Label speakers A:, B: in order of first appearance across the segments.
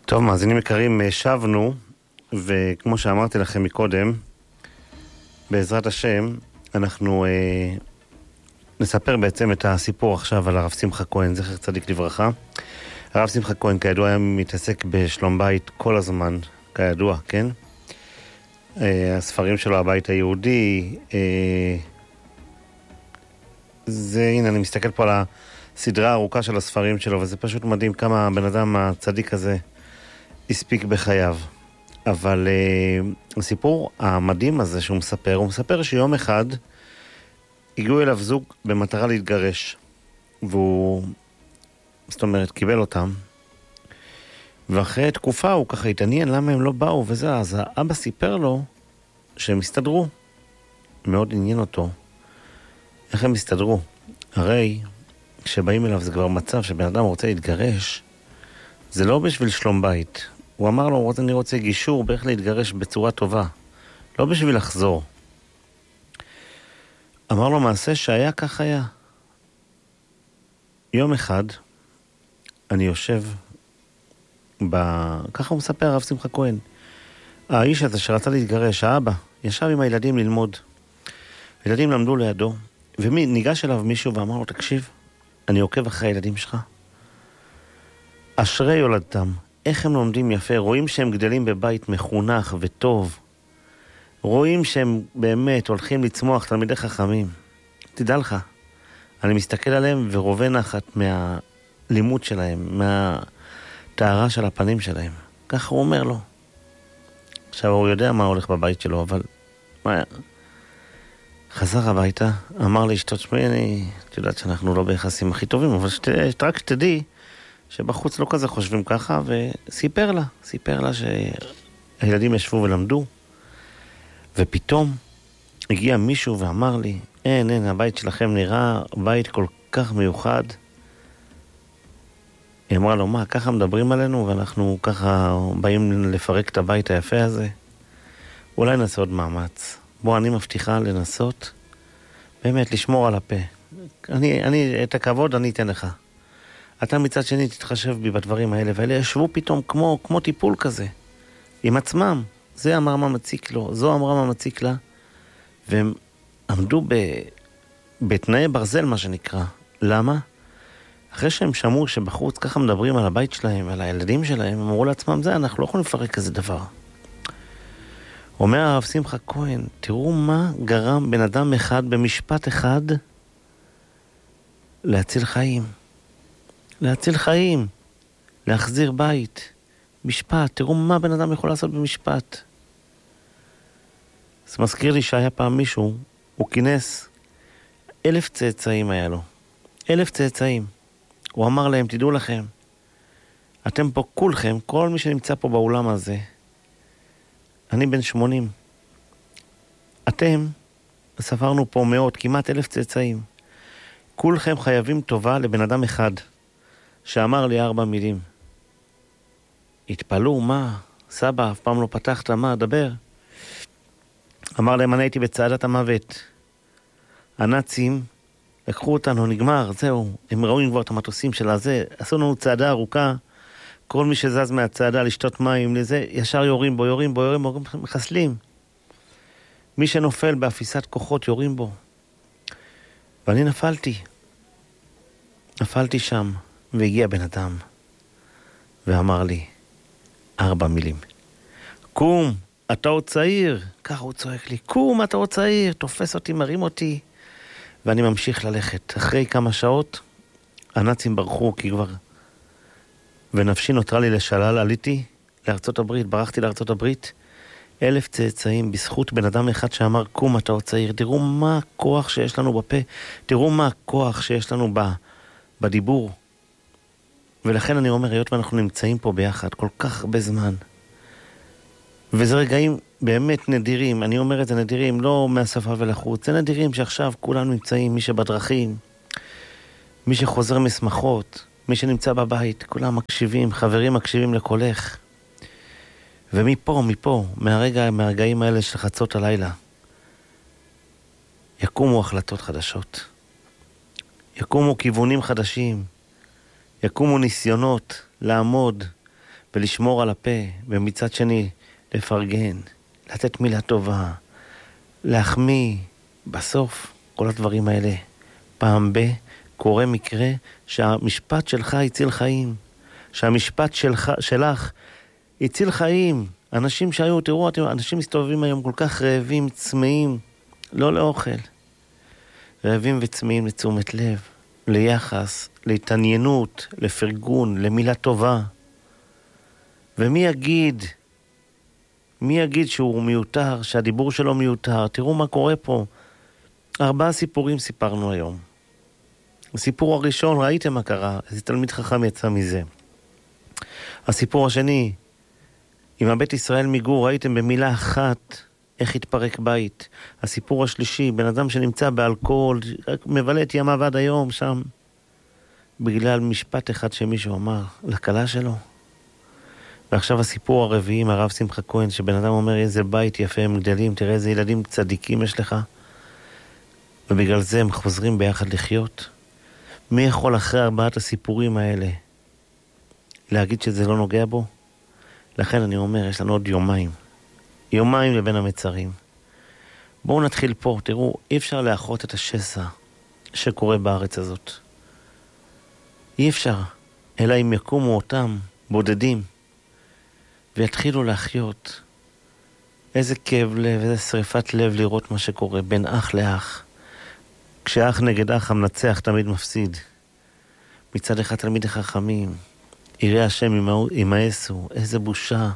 A: טוב, מאזינים יקרים, שבנו, וכמו שאמרתי לכם מקודם, בעזרת השם, אנחנו נספר בעצם את הסיפור עכשיו על הרב שמחה כהן, זכר צדיק לברכה. הרב שמחה כהן, כידוע, היה מתעסק בשלום בית כל הזמן, כידוע, כן? הספרים שלו, הבית היהודי, הנה, אני מסתכל פה על הסדרה הארוכה של הספרים שלו, וזה פשוט מדהים כמה הבן אדם הצדיק הזה הספיק בחייו. אבל הסיפור המדהים הזה שהוא מספר, הוא מספר שיום אחד הגיעו אליו זוג במטרה להתגרש, והוא, זאת אומרת, קיבל אותם, ואחרי תקופה הוא ככה התעניין למה הם לא באו וזה, אז האבא סיפר לו שהם הסתדרו. מאוד עניין אותו איך הם הסתדרו. הרי כשבאים אליו זה כבר מצב שבן אדם רוצה להתגרש, זה לא בשביל שלום בית. הוא אמר לו, אני רוצה גישור באיך להתגרש בצורה טובה, לא בשביל לחזור. אמר לו, מעשה שהיה כך היה. יום אחד אני יושב ככה הוא מספר הרב שמחה כהן, האיש הזה שרצה להתגרש, האבא, ישב עם הילדים ללמוד. הילדים למדו לידו, וניגש אליו מישהו ואמר לו, תקשיב, אני עוקב אחרי הילדים שלך. אשרי יולדתם, איך הם לומדים יפה, רואים שהם גדלים בבית מחונך וטוב, רואים שהם באמת הולכים לצמוח תלמידי חכמים. תדע לך, אני מסתכל עליהם ורובה נחת מהלימוד שלהם, מהטהרה של הפנים שלהם. ככה הוא אומר לו. עכשיו הוא יודע מה הולך בבית שלו, אבל מה? חזר הביתה, אמר לאשתו, שמי, את יודעת שאנחנו לא ביחסים הכי טובים, אבל רק שתדעי שבחוץ לא כזה חושבים ככה, וסיפר לה שהילדים ישבו ולמדו, ופתאום הגיע מישהו ואמר לי, אין, הבית שלכם נראה בית כל כך מיוחד. היא אמרה לו, מה, ככה מדברים עלינו, ואנחנו ככה באים לפרק את הבית היפה הזה? אולי נעשה עוד מאמץ. בוא, אני מבטיחה לנסות, באמת, לשמור על הפה. את הכבוד אני אתן לך. אתה מצד שני תתחשב בי בדברים האלה, ואלה ישבו פתאום כמו טיפול כזה, עם עצמם. זה אמר מה מציק לו, זו אמרה מה מציק לה, והם עמדו בתנאי ברזל, מה שנקרא. למה? אחרי שהם שמעו שבחוץ ככה מדברים על הבית שלהם, על הילדים שלהם, הם אמרו לעצמם, אנחנו לא יכולים לפרק כזה דבר. אומר הרב שמחה כהן, תראו מה גרם בן אדם אחד במשפט אחד להציל חיים. להציל חיים, להחזיר בית. משפט, תראו מה בן אדם יכול לעשות במשפט. זה מזכיר לי שהיה פעם מישהו, הוא כינס 1,000 צאצאים היה לו. 1,000 צאצאים. הוא אמר להם, תדעו לכם, אתם פה כולכם, כל מי שנמצא פה באולם הזה, אני בן 80. אתם, ספרנו פה מאות, כמעט 1,000 צאצאים. כולכם חייבים טובה לבן אדם אחד, שאמר לי 4 מילים. התפלאו, מה? סבא, אף פעם לא פתחת, מה? דבר. אמר להם, אני הייתי בצעדת המוות. הנאצים לקחו אותנו, נגמר, זהו. הם ראו כבר את המטוסים של הזה. עשו לנו צעדה ארוכה. כל מי שזז מהצעדה לשתות מים לזה, ישר יורים בו, מחסלים. מי שנופל באפיסת כוחות יורים בו. ואני נפלתי שם, והגיע בן אדם, ואמר לי 4 מילים. קום, אתה עוד צעיר. ככה הוא צועק לי, קום, אתה עוד צעיר. תופס אותי, מרים אותי. ואני ממשיך ללכת. אחרי כמה שעות, הנאצים ברחו, כי כבר... ונפשי נותרה לי לשלל, עליתי לארצות הברית, ברחתי לארצות הברית, 1,000 צאצאים, בזכות בן אדם אחד שאמר, קום, אתה עוד צעיר. תראו מה הכוח שיש לנו בפה, תראו מה הכוח שיש לנו בדיבור. ולכן אני אומר, היות ואנחנו נמצאים פה ביחד כל כך הרבה זמן, וזה רגעים באמת נדירים, אני אומר את זה נדירים, לא מהשפה ולחוץ, זה נדירים שעכשיו כולנו נמצאים, מי שבדרכים, מי שחוזר משמחות, מי שנמצא בבית, כולם מקשיבים, חברים מקשיבים לקולך. ומפה, מהרגעים האלה של חצות הלילה, יקומו החלטות חדשות. יקומו כיוונים חדשים. יקומו ניסיונות לעמוד ולשמור על הפה, ומצד שני לפרגן, לתת מילה טובה, להחמיא. בסוף כל הדברים האלה, פעם קורה מקרה שהמשפט שלך הציל חיים, שהמשפט שלך הציל חיים. אנשים שהיו, תראו, אנשים מסתובבים היום כל כך רעבים, צמאים, לא לאוכל, רעבים וצמאים לתשומת לב, ליחס, להתעניינות, לפרגון, למילה טובה. ומי יגיד שהוא מיותר, שהדיבור שלו מיותר? תראו מה קורה פה. 4 סיפורים סיפרנו היום. הסיפור הראשון, ראיתם מה קרה, איזה תלמיד חכם יצא מזה. הסיפור השני, עם הבית ישראל מיגור, ראיתם במילה אחת איך התפרק בית. הסיפור השלישי, בן אדם שנמצא באלכוהול, מבלה את ימיו עד היום שם, בגלל משפט אחד שמישהו אמר לכלה שלו. ועכשיו הסיפור הרביעי עם הרב שמחה כהן, שבן אדם אומר איזה בית יפה הם גדלים, תראה איזה ילדים צדיקים יש לך, ובגלל זה הם חוזרים ביחד לחיות. מי יכול אחרי 4 הסיפורים האלה להגיד שזה לא נוגע בו? לכן אני אומר, יש לנו עוד יומיים לבין המצרים. בואו נתחיל פה. תראו, אי אפשר לאחות את השסע שקורה בארץ הזאת. אי אפשר, אלא אם יקומו אותם בודדים ויתחילו להחיות. איזה כאב לב, איזה שריפת לב לראות מה שקורה בין אח לאח. כשאח נגד אח המנצח תמיד מפסיד. מצד אחד תלמיד החכמים, יראה השם ימאסו, איזה בושה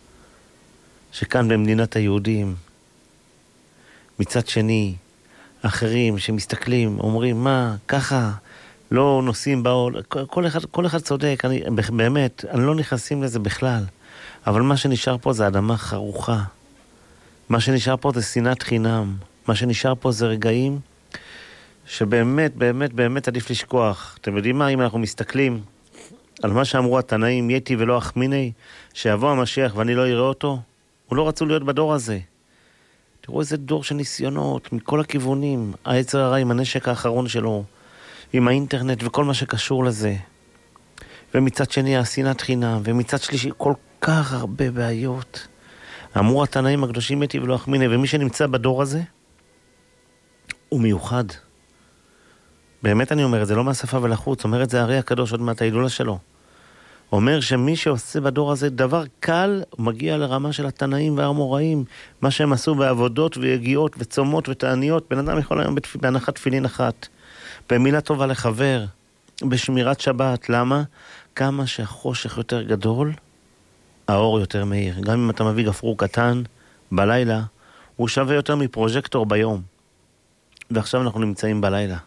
A: שכאן במדינת היהודים. מצד שני, אחרים שמסתכלים, אומרים, מה, ככה, לא נוסעים בעול, כל אחד צודק, באמת, אני לא נכנסים לזה בכלל. אבל מה שנשאר פה זה אדמה חרוכה. מה שנשאר פה זה שנאת חינם. מה שנשאר פה זה רגעים שבאמת, באמת, באמת עדיף לשכוח. אתם יודעים מה? אם אנחנו מסתכלים על מה שאמרו התנאים, יתי ולא אחמיני, שיבוא המשיח ואני לא אראה אותו, הוא לא רצו להיות בדור הזה. תראו איזה דור של ניסיונות מכל הכיוונים. היצר הרע עם הנשק האחרון שלו, עם האינטרנט וכל מה שקשור לזה. ומצד שני השנאת חינם, ומצד שלישי כל כך הרבה בעיות. אמרו התנאים הקדושים יתי ולא אחמיני, ומי שנמצא בדור הזה הוא מיוחד. באמת אני אומר את זה, לא מהשפה ולחוץ, אומר את זה הרי הקדוש עוד מעט ההילולה שלו. אומר שמי שעושה בדור הזה דבר קל, מגיע לרמה של התנאים והאמוראים, מה שהם עשו בעבודות ויגיעות וצומות ותעניות. בן אדם יכול היום בהנחת תפילין אחת, במילה טובה לחבר, בשמירת שבת. למה? כמה שהחושך יותר גדול, האור יותר מהיר. גם אם אתה מביא גפרור קטן בלילה, הוא שווה יותר מפרוז'קטור ביום. ועכשיו אנחנו נמצאים בלילה.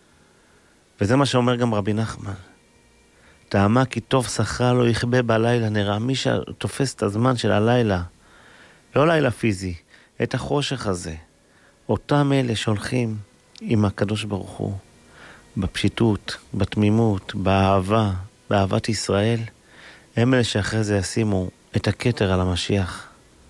A: וזה מה שאומר גם רבי נחמן. טעמה כי טוב שכרה לא יכבה בלילה נראה. מי שתופס את הזמן של הלילה, לא לילה פיזי, את החושך הזה, אותם אלה שהולכים עם הקדוש ברוך הוא, בפשיטות, בתמימות, באהבה, באהבת ישראל, הם אלה שאחרי זה ישימו את הכתר על המשיח.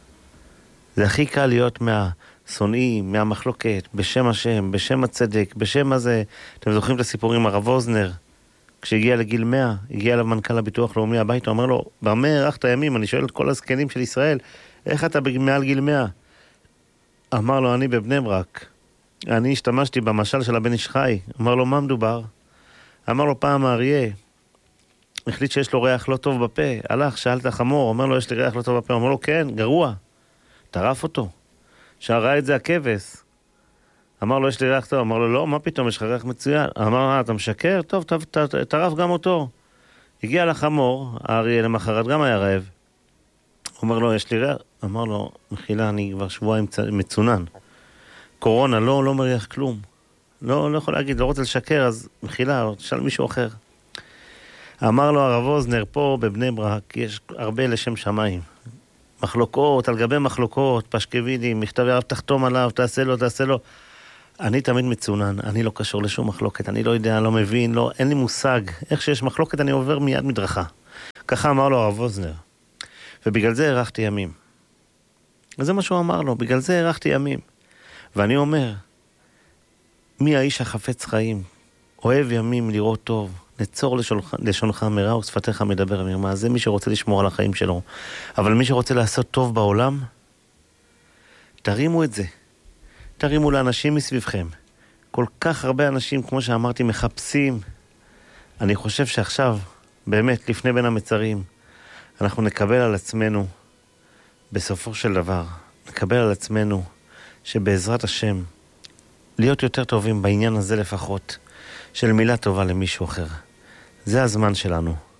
A: זה הכי קל להיות מהשונאים, מהמחלוקת, בשם השם, בשם הצדק, בשם הזה. אתם זוכרים את הסיפורים, הרב אוזנר, כשהגיע לגיל 100, הגיע למנכ"ל הביטוח לאומי הביתה, אומר לו, במה הארכת ימים? אני שואל את כל הזקנים של ישראל, איך אתה מעל גיל 100? אמר לו, אני בבני ברק. אני השתמשתי במשל של הבן איש חי. אמר לו, מה מדובר? אמר לו, פעם האריה החליט שיש לו ריח לא טוב בפה, הלך, שאל את החמור, אומר לו, יש לי ריח לא טוב בפה, אומר לו, כן, גרוע, טרף אותו. שראה את זה הכבש, אמר לו, יש לי ריח טוב, אמר לו, לא, מה פתאום, יש לך ריח מצוין. אמר, אתה משקר? טוב, טרף גם אותו. הגיע לחמור, האריה למחרת גם היה רעב. אומר לו, יש לי ריח, אמר לו, מחילה, אני כבר שבועיים מצונן. קורונה, לא מריח כלום. לא יכול להגיד, לא רוצה לשקר, אז מחילה, תשאל מישהו אחר. אמר לו הרב אוזנר, פה בבני ברק יש הרבה לשם שמיים. מחלוקות, על גבי מחלוקות, פשקווידים, מכתבי הרב תחתום עליו, תעשה לו. אני תמיד מצונן, אני לא קשור לשום מחלוקת, אני לא יודע, לא מבין, אין לי מושג. איך שיש מחלוקת אני עובר מיד מדרכה. ככה אמר לו הרב אוזנר. ובגלל זה הארכתי ימים. וזה מה שהוא אמר לו, בגלל זה הארכתי ימים. ואני אומר, מי האיש החפץ חיים? אוהב ימים לראות טוב, נצור לשונך מרע ושפתיך מדבר מרמה. זה מי שרוצה לשמור על החיים שלו. אבל מי שרוצה לעשות טוב בעולם, תרימו את זה. תרימו לאנשים מסביבכם. כל כך הרבה אנשים, כמו שאמרתי, מחפשים. אני חושב שעכשיו, באמת, לפני בין המצרים, אנחנו נקבל על עצמנו, בסופו של דבר, נקבל על עצמנו, שבעזרת השם, להיות יותר טובים בעניין הזה לפחות, של מילה טובה למישהו אחר. זה הזמן שלנו.